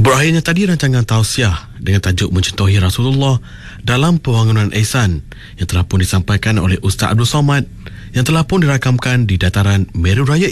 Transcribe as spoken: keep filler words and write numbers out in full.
Berakhirnya tadi rancangan tausiah dengan tajuk Mencontohi Rasulullah dalam Pembangunan Ihsan yang telah pun disampaikan oleh Ustaz Abdul Somad, yang telah pun dirakamkan di dataran Meru Raya